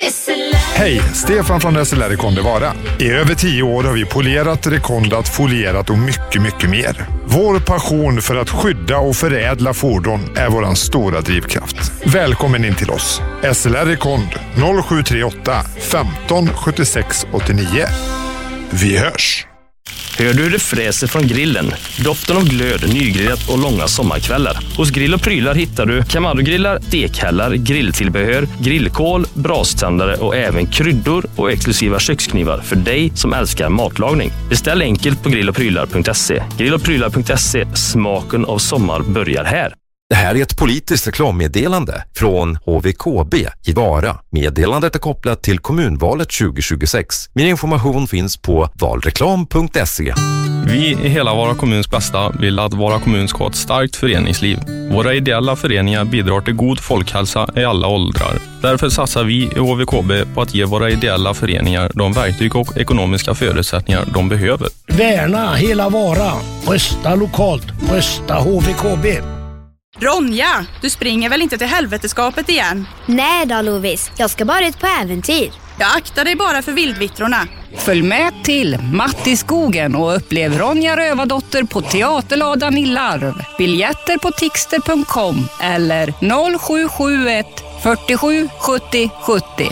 Hej, Stefan från SLR Rekonde Vara. I över 10 år har vi polerat, rekondat, folierat och mycket, mycket mer. Vår passion för att skydda och förädla fordon är våran stora drivkraft. Välkommen in till oss. SLR Rekond 0738 15 76 89. Vi hörs! Hör du det fräser från grillen? Doften av glöd, nygrillat och långa sommarkvällar. Hos Grill och Prylar hittar du Kamado-grillar, stekhällar, grilltillbehör, grillkol, braständare och även kryddor och exklusiva köksknivar för dig som älskar matlagning. Beställ enkelt på grillochprylar.se. Grillochprylar.se, smaken av sommar börjar här. Det här är ett politiskt reklammeddelande från HVKB i Vara. Meddelandet är kopplat till kommunvalet 2026. Mer information finns på valreklam.se. Vi i hela Vara kommuns bästa vill att Vara kommun ska ha ett starkt föreningsliv. Våra ideella föreningar bidrar till god folkhälsa i alla åldrar. Därför satsar vi i HVKB på att ge våra ideella föreningar de verktyg och ekonomiska förutsättningar de behöver. Värna hela Vara. Rösta lokalt. Rösta HVKB. Ronja, du springer väl inte till helveteskapet igen? Nej då, Lovis. Jag ska bara ut på äventyr. Jag aktar dig bara för vildvittrorna. Följ med till Matt i skogen och upplev Ronja Rövardotter på Teaterladan i Larv. Biljetter på tixter.com eller 0771 47 70 70.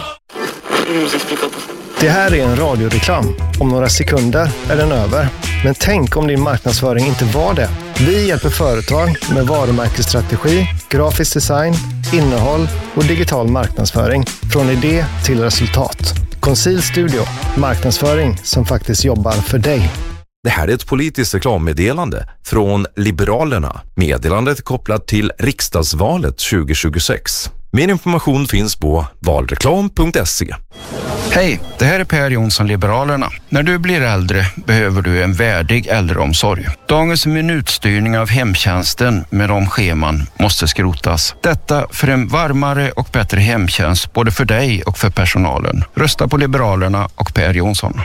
Det här är en radioreklam. Om några sekunder är den över. Men tänk om din marknadsföring inte var det. Vi hjälper företag med varumärkesstrategi, grafisk design, innehåll och digital marknadsföring. Från idé till resultat. Conceal Studio. Marknadsföring som faktiskt jobbar för dig. Det här är ett politiskt reklammeddelande från Liberalerna. Meddelandet är kopplat till riksdagsvalet 2026. Mer information finns på valreklam.se. Hej, det här är Per Jonsson, Liberalerna. När du blir äldre behöver du en värdig äldreomsorg. Dagens minutstyrning av hemtjänsten med de scheman måste skrotas. Detta för en varmare och bättre hemtjänst både för dig och för personalen. Rösta på Liberalerna och Per Jonsson.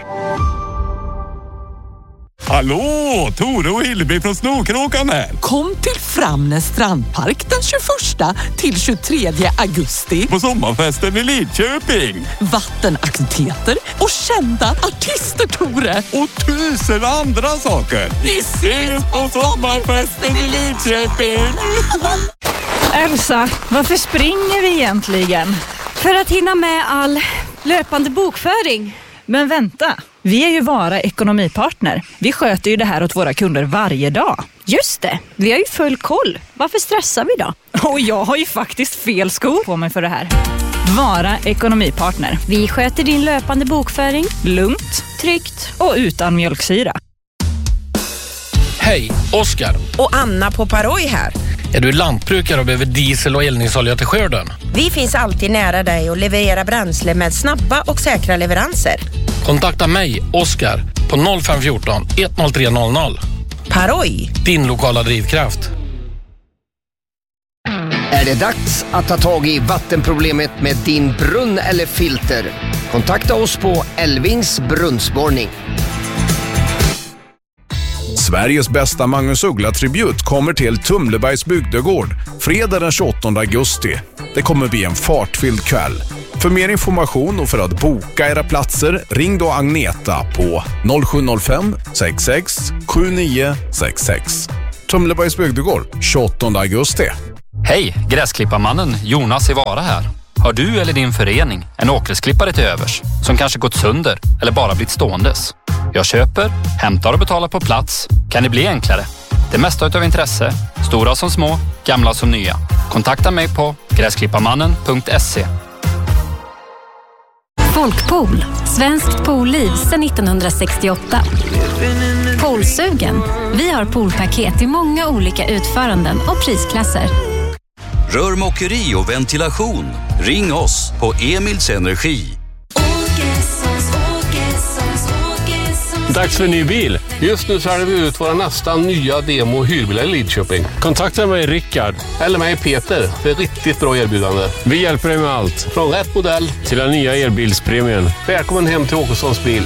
Hallå, Tore och Hillebi från Snokråkan här. Kom till Framnäs strandpark den 21 till 23 augusti. På sommarfesten i Lidköping. Vattenaktiviteter och kända artister, Tore. Och 1000 andra saker. Vi ses på sommarfesten i Lidköping. Elsa, varför springer vi egentligen? För att hinna med all löpande bokföring. Men vänta, vi är ju Vara ekonomipartner. Vi sköter ju det här åt våra kunder varje dag. Just det, vi har ju full koll. Varför stressar vi då? Och jag har ju faktiskt fel skor på mig för det här. Vara ekonomipartner. Vi sköter din löpande bokföring. Lugnt, tryggt och utan mjölksyra. Hej, Oskar. Och Anna på Paroj här. Är du lantbrukare och behöver diesel och eldningsolja till skörden? Vi finns alltid nära dig och levererar bränsle med snabba och säkra leveranser. Kontakta mig, Oskar, på 0514 10300. Paroj. Din lokala drivkraft. Är det dags att ta tag i vattenproblemet med din brunn eller filter? Kontakta oss på Elvings brunnsborrning. Sveriges bästa Magnus Uggla-tribut kommer till Tumlebergs bygdegård fredag den 28 augusti. Det kommer bli en fartfylld kväll. För mer information och för att boka era platser, ring då Agneta på 0705 66 7966. Tumlebergs bygdegård, 28 augusti. Hej, gräsklipparmannen Jonas i Vara här. Har du eller din förening en åkgräsklippare till övers som kanske gått sönder eller bara blivit ståendes? Jag köper, hämtar och betalar på plats. Kan det bli enklare? Det mesta utav intresse, stora som små, gamla som nya. Kontakta mig på gräsklipparmannen.se. Folkpool, svenskt poolliv sedan 1968. Poolsugen. Vi har poolpaket i många olika utföranden och prisklasser. Rörmokeri och ventilation. Ring oss på Emils Energi. Dags för en ny bil. Just nu säljer vi ut våra nästan nya demo- hyrbilar i Lidköping. Kontakta mig Rickard eller mig Peter för ett riktigt bra erbjudande. Vi hjälper dig med allt. Från rätt modell till den nya elbilspremien. Välkommen hem till Åkessons bil.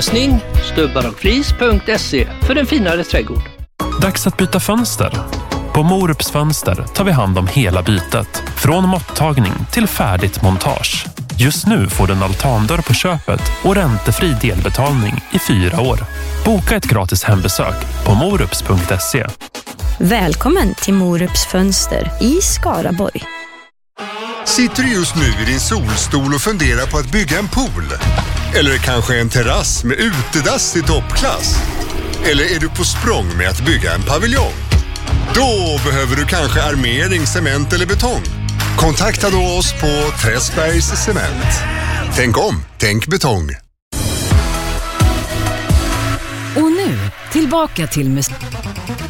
Stubbfräsning, stubbarochflis.se för en finare trädgård. Dags att byta fönster. På Morups Fönster tar vi hand om hela bytet. Från måttagning till färdigt montage. Just nu får du en altandörr på köpet och räntefri delbetalning i 4 år. Boka ett gratis hembesök på morups.se. Välkommen till Morups Fönster i Skaraborg. Sitter du just nu i din solstol och funderar på att bygga en pool? Eller kanske en terrass med utedass i toppklass? Eller är du på språng med att bygga en paviljong? Då behöver du kanske armering, cement eller betong. Kontakta då oss på Träsbergs Cement. Tänk om, tänk betong. Och nu, tillbaka till